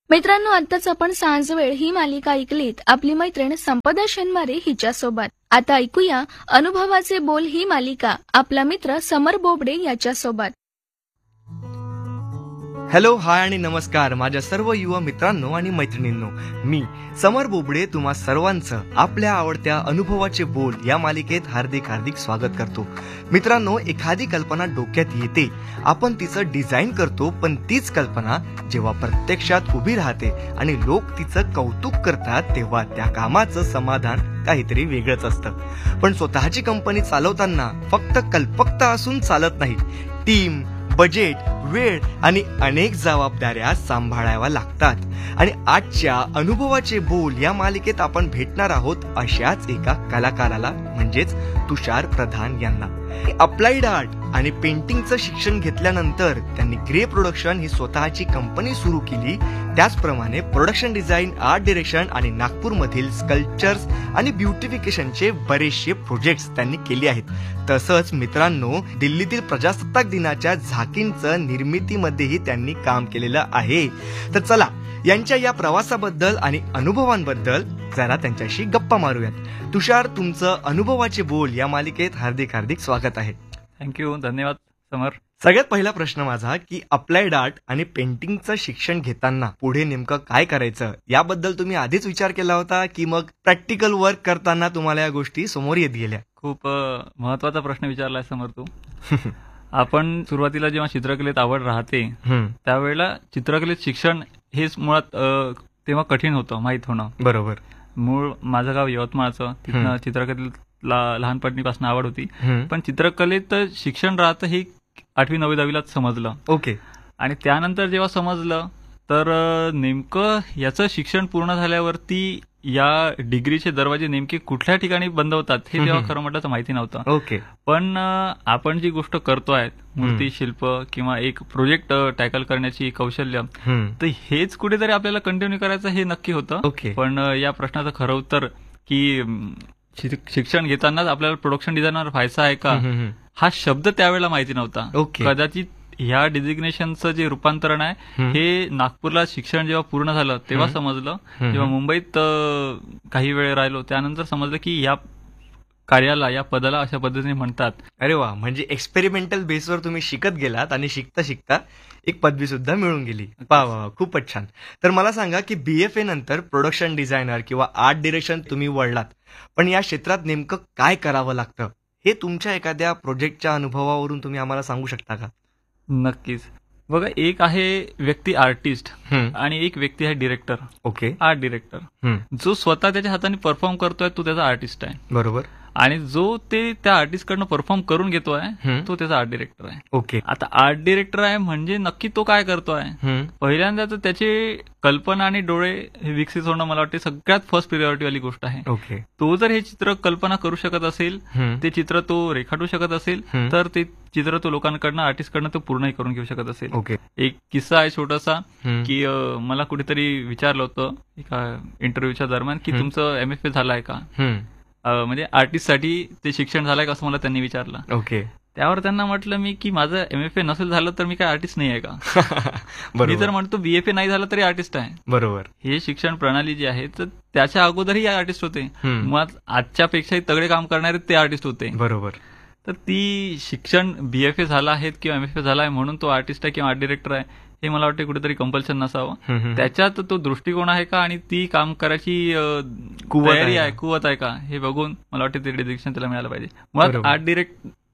मित्रांनो, आत्ताच आपण सांजवेळ ही मालिका ऐकलीत. आपली मैत्रीण संपदा शेनमारे हिच्यासोबत. आता ऐकूया अनुभवाचे बोल ही मालिका आपला मित्र समर बोबडे याच्यासोबत. हॅलो, हाय आणि नमस्कार माझ्या सर्व युवा मित्रांनो आणि मैत्रिणींनो. मी समर बोबडे तुम्हा सर्वांचं आपल्या आवडत्या अनुभवाचे बोल या मालिकेत हार्दिक हार्दिक स्वागत करतो. मित्रांनो, एखादी कल्पना डोक्यात येते, आपण तिचं डिझाईन करतो, पण तीच कल्पना जेव्हा प्रत्यक्षात उभी राहते आणि लोक तिचं कौतुक करतात तेव्हा त्या कामाचं समाधान काहीतरी वेगळंच असतं. पण स्वतःची कंपनी चालवताना फक्त कल्पकता असून चालत नाही. टीम, बजेट, वेळ आणि अनेक जबाबदाऱ्या सांभाळाव्या लागतात. आणि आजच्या अनुभवाचे बोल या मालिकेत आपण भेटणार आहोत अशाच एका कलाकाराला, म्हणजेच तुषार प्रधान यांना. अप्लाइड आर्ट आणि पेंटिंगचं शिक्षण घेतल्यानंतर त्यांनी ग्रे प्रोडक्शन ही स्वतःची कंपनी सुरू केली. त्याचप्रमाणे प्रोडक्शन डिझाईन, आर्ट डिरेक्शन आणि नागपूरमधील स्कल्पचर्स आणि ब्युटिफिकेशनचे बरेचसे प्रोजेक्ट्स त्यांनी केले आहेत. तसंच मित्रांनो, दिल्लीतील प्रजासत्ताक दिनाच्या झाकींचं निर्मितीमध्येही त्यांनी काम केलेलं आहे. तर चला, यांच्या या प्रवासाबद्दल आणि अनुभवांबद्दल जरा त्यांच्याशी गप्पा मारूयात. तुषार, तुमचं अनुभवाचे बोल या मालिकेत हार्दिक हार्दिक स्वागत आहे. थँक्यू, धन्यवाद समर. सगळ्यात पहिला प्रश्न माझा की अप्लाइड आर्ट आणि पेंटिंगचं शिक्षण घेताना पुढे नेमकं काय करायचं याबद्दल तुम्ही आधीच विचार केला होता की मग प्रॅक्टिकल वर्क करताना तुम्हाला या गोष्टी समोर येत गेल्या? खूप महत्वाचा प्रश्न विचारलाय समर तू. आपण सुरुवातीला जेव्हा चित्रकलेत आवड राहते त्यावेळेला चित्रकलेत शिक्षण हेच मुळात तेव्हा कठीण होतं माहीत होणं. बरोबर. मूळ माझं गाव यवतमाळचं, तिथनं चित्रकलेला लहानपणीपासून आवड होती. पण चित्रकलेत शिक्षण राहतं हे 8वी 9वी 10वीलाच समजलं. ओके. आणि त्यानंतर जेव्हा समजलं तर नेमकं याचं शिक्षण पूर्ण झाल्यावरती या डिग्रीचे दरवाजे नेमके कुठल्या ठिकाणी बंद होतात हे तेव्हा खरं म्हटलं तर माहिती नव्हतं. ओके. पण आपण जी गोष्ट करतोय, मूर्ती शिल्प किंवा एक प्रोजेक्ट टॅकल करण्याची कौशल्य, तर हेच कुठेतरी आपल्याला कंटिन्यू करायचं हे नक्की होतं. ओके. पण या प्रश्नाचं खरं उत्तर की शिक्षण घेतानाच आपल्याला प्रोडक्शन डिझायनर व्हायचं आहे का हा शब्द त्यावेळेला माहिती नव्हता. कदाचित ह्या डिझिग्नेशनचं जे रूपांतरण आहे हे नागपूरला शिक्षण जेव्हा पूर्ण झालं तेव्हा समजलं. जेव्हा मुंबईत काही वेळ राहिलो त्यानंतर समजलं की या कार्याला, या पदाला अशा पद्धतीने म्हणतात. अरे वा, म्हणजे एक्सपेरिमेंटल बेसवर तुम्ही शिकत गेलात आणि शिकता शिकता एक पदवी सुद्धा मिळून गेली. वा, खूपच छान. तर मला सांगा की BFA नंतर प्रोडक्शन डिझायनर किंवा आर्ट डिरेक्शन तुम्ही वळलात, पण या क्षेत्रात नेमकं काय करावं लागतं हे तुमच्या एखाद्या प्रोजेक्टच्या अनुभवावरून तुम्ही आम्हाला सांगू शकता का? नक्कीच. बघा, एक आहे व्यक्ती आर्टिस्ट आणि एक व्यक्ती आहे डिरेक्टर. ओके. आर्ट डिरेक्टर जो स्वतः त्याच्या हाताने परफॉर्म करतोय तो त्याचा आर्टिस्ट आहे. बरोबर. आणि जो ते त्या आर्टिस्ट कडनं परफॉर्म करून घेतोय तो त्याचा आर्ट डिरेक्टर आहे. ओके. आता आर्ट डिरेक्टर आहे म्हणजे नक्की तो काय करतोय, पहिल्यांदा तर त्याची कल्पना आणि डोळे विकसित होणं मला वाटते सगळ्यात फर्स्ट प्रिऑरिटी वाली गोष्ट आहे. ओके. तो जर हे चित्र कल्पना करू शकत असेल, ते चित्र तो रेखाटू शकत असेल, तर ते चित्र तो लोकांकडनं, आर्टिस्ट कडनं तो पूर्णही करून घेऊ शकत असेल. ओके. एक किस्सा आहे छोटासा की मला कुठेतरी विचारलं होतं एका इंटरव्ह्यूच्या दरम्यान की तुमचं MFA झालाय का, म्हणजे आर्टिस्टसाठी ते शिक्षण झालंय का असं मला त्यांनी विचारलं. ओके. त्यावर त्यांना म्हटलं मी की माझं MFA नसेल झालं तर मी काय आर्टिस्ट नाही आहे का? मी तर म्हणतो BFA नाही झालं तरी आर्टिस्ट आहे. बरोबर. हे शिक्षण प्रणाली जी आहे तर त्याच्या अगोदरही आर्टिस्ट होते, मग आजच्या पेक्षाही तगडे काम करणारे ते आर्टिस्ट होते. बरोबर. तर ती शिक्षण BFA झाला आहे किंवा MFA झाला आहे म्हणून तो आर्टिस्ट आहे किंवा आर्ट डिरेक्टर आहे हे मला वाटतं कुठेतरी कंपल्शन नसावं. त्याच्यात तो दृष्टिकोन आहे का आणि ती काम करायची तयारी आहे, कुवत आहे का हे बघून मला वाटतं ते डिरेक्शन त्याला मिळालं पाहिजे. मग आर्ट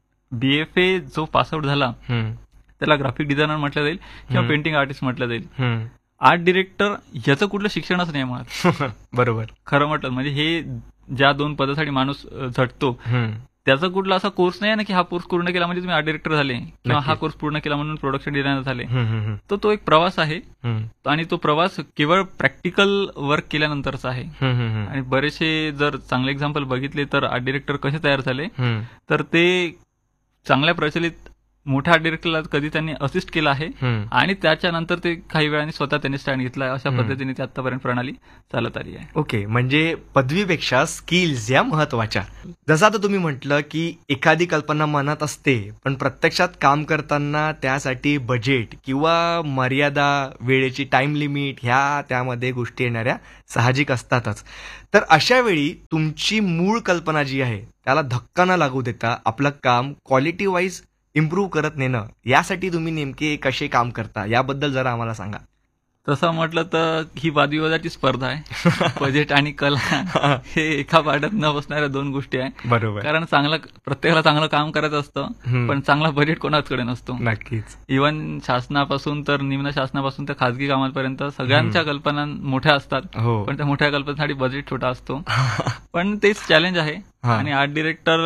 BFA जो पासआउट झाला त्याला ग्राफिक डिझायनर म्हटलं जाईल किंवा पेंटिंग आर्टिस्ट म्हटलं जाईल. आर्ट डिरेक्टर याचं कुठलं शिक्षणच नाही म्हणत. बरोबर. खरं म्हटलं म्हणजे हे ज्या दोन पदासाठी माणूस झटतो त्याचा कुठला असा कोर्स नाही ना की हा कोर्स पूर्ण केला म्हणजे तुम्ही आर्ट डिरेक्टर झाले किंवा हा कोर्स पूर्ण केला म्हणून प्रोडक्शन डिझायनर झाले. तो एक प्रवास आहे आणि तो प्रवास केवळ प्रॅक्टिकल वर्क केल्यानंतरचा आहे. आणि बरेचसे जर चांगले एक्झाम्पल बघितले तर आर्ट डिरेक्टर कसे तयार झाले तर ते चांगल्या प्रचलित मोठ्या आर्ट डिरेक्टरला कधी त्यांनी असिस्ट केलं आहे आणि त्याच्यानंतर ते काही वेळाने स्वतः त्यांनी स्टँड घेतला. अशा पद्धतीने ती आतापर्यंत प्रणाली चालत आली आहे. ओके, म्हणजे पदवीपेक्षा स्किल्स या महत्वाच्या. जसं आता तुम्ही म्हटलं की एखादी कल्पना मनात असते पण प्रत्यक्षात काम करताना त्यासाठी बजेट किंवा मर्यादा, वेळेची टाइम लिमिट ह्या त्यामध्ये गोष्टी येणाऱ्या साहजिक असतातच. तर अशा वेळी तुमची मूळ कल्पना जी आहे त्याला धक्का न लागू देता आपलं काम क्वालिटी वाईज इम्प्रूव्ह करत नेणं, यासाठी तुम्ही नेमके कसे काम करता याबद्दल जरा आम्हाला सांगा. तसं म्हटलं तर ही वादविवादाची स्पर्धा आहे. बजेट आणि कला हे एका पाड्यात न बसणाऱ्या दोन गोष्टी आहे. बरोबर. कारण प्रत्येकाला चांगलं काम करायचं असतं पण चांगला बजेट कोणाचकडे नसतो. नक्कीच. इव्हन शासनापासून तर निम्न शासनापासून तर खासगी कामांपर्यंत सगळ्यांच्या कल्पना मोठ्या असतात. पण त्या मोठ्या कल्पनेसाठी बजेट छोटा असतो. पण तेच चॅलेंज आहे. आणि आर्ट डिरेक्टर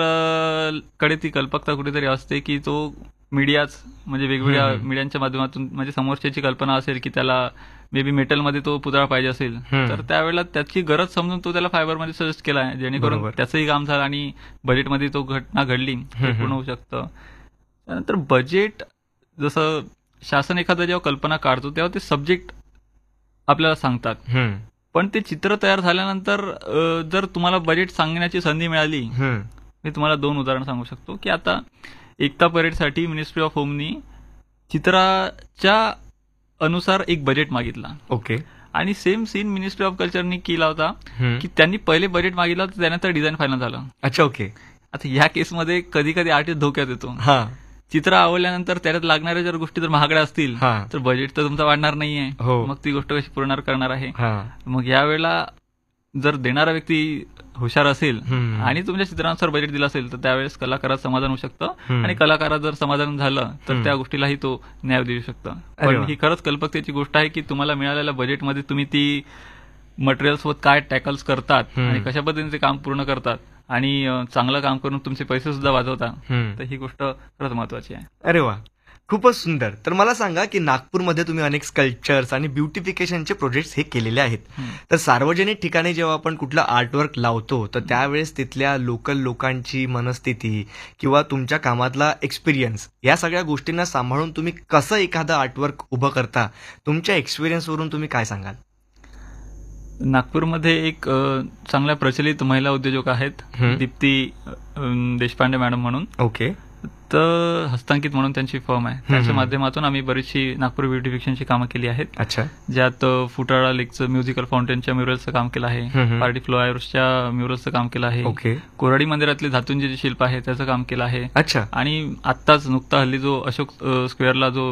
कडे ती कल्पकता कुठेतरी असते की तो मीडियाच म्हणजे वेगवेगळ्या मीडियांच्या माध्यमातून म्हणजे समोरच्याची कल्पना असेल की त्याला मे बी मेटलमध्ये तो पुतळा पाहिजे असेल तर त्यावेळेला त्याची गरज समजून तो त्याला फायबरमध्ये सजेस्ट केला आहे जेणेकरून त्याचंही काम झालं आणि बजेटमध्ये तो घटना घडली हे पूर्ण होऊ शकतं. त्यानंतर बजेट, जसं शासन एखादा जेव्हा कल्पना काढतो तेव्हा ते सब्जेक्ट आपल्याला सांगतात. पण ते चित्र तयार झाल्यानंतर जर तुम्हाला बजेट सांगण्याची संधी मिळाली, मी तुम्हाला 2 उदाहरण सांगू शकतो की आता एकता परेडसाठी मिनिस्ट्री ऑफ होमनी चित्राच्या अनुसार एक बजेट मागितला. ओके. आणि सेम सीन मिनिस्ट्री ऑफ कल्चरनी केला होता की त्यांनी पहिले बजेट मागितलं होतं त्यानंतर डिझाईन फायनल झालं. अच्छा. ओके. आता या केसमध्ये कधी कधी आर्टिस्ट धोक्यात येतो. चित्र आवडल्यानंतर त्याच्यात लागणाऱ्या जर गोष्टी जर महागड्या असतील तर बजेट तर तुमचा वाढणार नाहीये. मग ती गोष्ट कशी पूर्ण करणार आहे. मग यावेळेला जर देणारा व्यक्ती हुशार असेल आणि तुमच्या चित्रानुसार बजेट दिलं असेल तर त्यावेळेस कलाकारात समाधान होऊ शकतं आणि कलाकारात जर समाधान झालं तर त्या गोष्टीलाही तो न्याय देऊ शकतो. पण ही खरंच कल्पकतेची गोष्ट आहे की तुम्हाला मिळालेल्या बजेटमध्ये तुम्ही ती मटेरियल सोबत काय टॅकल्स करतात आणि कशा पद्धतीने ते काम पूर्ण करतात आणि चांगलं काम करून तुमचे पैसे सुद्धा वाचवता. तर ही गोष्ट खरंच महत्वाची आहे. अरे वा, खूपच सुंदर. तर मला सांगा की नागपूरमध्ये तुम्ही अनेक स्कल्पचर्स आणि ब्युटिफिकेशनचे प्रोजेक्ट्स हे केलेले आहेत. तर सार्वजनिक ठिकाणी जेव्हा आपण कुठलं आर्टवर्क लावतो तर त्यावेळेस तिथल्या लोकल लोकांची मनस्थिती किंवा तुमच्या कामातला एक्सपिरियन्स या सगळ्या गोष्टींना सांभाळून तुम्ही कसं एखादं आर्टवर्क उभं करता, तुमच्या एक्सपिरियन्सवरून तुम्ही काय सांगाल? नागपूरमध्ये एक चांगल्या प्रचलित महिला उद्योजक आहेत, दीप्ती देशपांडे मॅडम म्हणून. ओके. तर हस्तांकित म्हणून त्यांची फर्म आहे. त्याच्या माध्यमातून आम्ही बरीचशी नागपूर ब्युटिफिकेशनची कामं केली आहेत. अच्छा. ज्यात फुटाळा लेकचं म्युझिकल फाउंटेनच्या म्युरल्सचं काम केलं आहे, पार्टी फ्लायर्सच्या म्युरल्सचं काम केलं आहे, कोराडी मंदिरातले धातूंचे जे शिल्प आहे त्याचं काम केलं आहे. अच्छा. आणि आत्ताच नुकता हल्ली जो अशोक स्क्वेअरला जो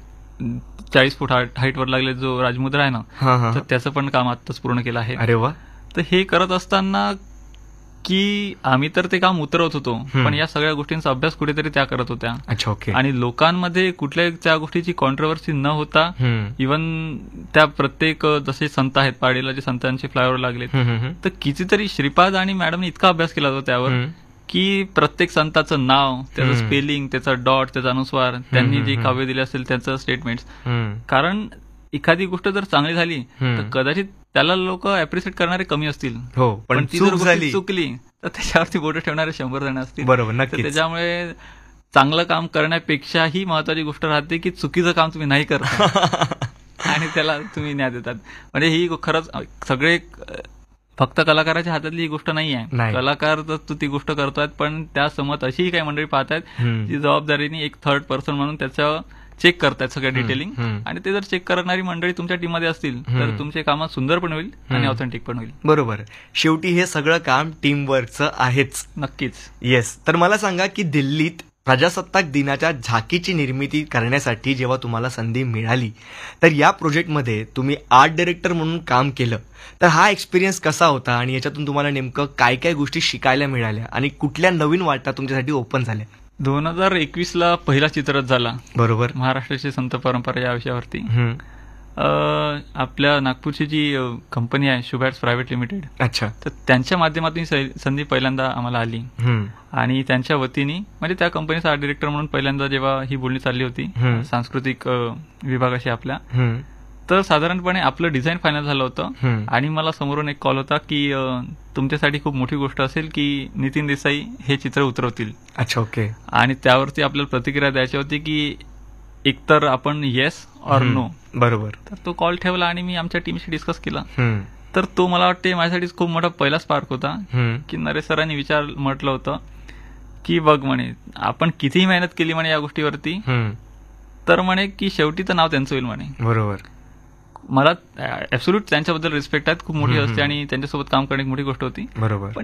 40 फूट हाईटवर लागले जो राजमुद्रा आहे ना, तर त्याचं पण काम आत्ताच पूर्ण केलं आहे. अरे वा. तर हे करत असताना की आम्ही तर ते काम उतरवत होतो पण या सगळ्या गोष्टींचा अभ्यास कुठेतरी त्या करत होत्या. अच्छा. ओके. आणि लोकांमध्ये कुठल्याही त्या गोष्टीची कॉन्ट्रोवर्सी न होता इव्हन त्या प्रत्येक जसे संत आहेत पाडीला जे संतांचे फ्लायओव्हर लागले तर कितीतरी श्रीपाद आणि मॅडमने इतका अभ्यास केला होता त्यावर की प्रत्येक संताचं नाव, त्याचं स्पेलिंग, त्याचा डॉट, त्याचा अनुस्वार, त्यांनी जे काव्य दिले असेल त्याचं स्टेटमेंट. कारण एखादी गोष्ट जर चांगली झाली तर कदाचित त्याला लोक अप्रिशिएट करणारे कमी असतील. हो. पण ती जर गोष्ट चुकली तर त्याच्यावरती बोट ठेवणारे 100 जण असतील. बरोबर. नक्की. त्याच्यामुळे चांगलं काम करण्यापेक्षाही महत्वाची गोष्ट राहते की चुकीचं काम तुम्ही नाही करता आणि त्याला तुम्ही न्याय देतात. म्हणजे ही खरंच सगळे फक्त कलाकाराच्या हातातली ही गोष्ट नाही आहे. कलाकार तर ती गोष्ट करतोय पण त्यासमोर अशीही काही मंडळी पाहतायत जी जबाबदारीने एक थर्ड पर्सन म्हणून त्याचं चेक करतायत सगळं डिटेलिंग. आणि ते जर चेक करणारी मंडळी तुमच्या टीममध्ये असतील तर तुमचे काम सुंदर पण होईल आणि ऑथेंटिक पण होईल. बरोबर. शेवटी हे सगळं काम टीमवर्कचं आहेच. नक्कीच. येस. तर मला सांगा की दिल्लीत प्रजासत्ताक दिनाच्या झाकीची निर्मिती करण्यासाठी जेव्हा तुम्हाला संधी मिळाली तर या प्रोजेक्टमध्ये तुम्ही आर्ट डायरेक्टर म्हणून काम केलं तर हा एक्सपिरियन्स कसा होता आणि याच्यातून तुम्हाला नेमकं काय काय गोष्टी शिकायला मिळाल्या आणि कुठल्या नवीन वाटा तुमच्यासाठी ओपन झाल्या? 2021 पहिला चित्ररथ झाला. बरोबर. महाराष्ट्राची संत परंपरा या विषयावरती. आपल्या नागपूरची जी कंपनी आहे शुभॅट्स प्रायव्हेट लिमिटेड. अच्छा. तर त्यांच्या माध्यमातून संधी पहिल्यांदा आम्हाला आली आणि त्यांच्या वतीने म्हणजे त्या कंपनीचा आर्ट डिरेक्टर म्हणून पहिल्यांदा जेव्हा ही बोलणी चालली होती सांस्कृतिक विभागाशी आपल्या तर साधारणपणे आपलं डिझाईन फायनल झालं होतं हम्म. आणि मला समोरून एक कॉल होता की तुमच्यासाठी खूप मोठी गोष्ट असेल की नितीन देसाई हे चित्र उतरवतील अच्छा, ओके. आणि त्यावरती आपल्याला प्रतिक्रिया द्यायची होती की एकतर आपण येस ऑर नो. बरोबर. तर तो कॉल ठेवला आणि मी आमच्या टीमशी डिस्कस केला. हम्म. तर तो मला वाटते माझ्यासाठी खूप मोठा पहिला स्पार्क होता हम्म. की नरेश सरांनी म्हटलं होतं की बघ म्हणे आपण कितीही मेहनत केली म्हणे या गोष्टीवरती हम्म. तर म्हणे की शेवटी तर नाव त्यांचं होईल म्हणे. बरोबर. मला ऍब्सोल्यूट त्यांच्याबद्दल रिस्पेक्ट आहेत, खूप मोठी हम्म. असते आणि त्यांच्यासोबत काम करणे एक मोठी गोष्ट होती. बरोबर.